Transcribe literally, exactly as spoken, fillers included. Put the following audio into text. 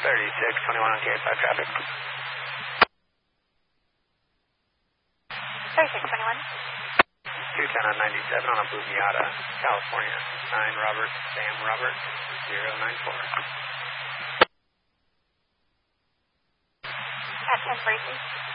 thirty-six twenty-one on K five traffic. thirty-six twenty-one. two ten on ninety-seven on a Blue Miata, California. nine Robert, Sam Robert, zero nine four. At ten forty-three.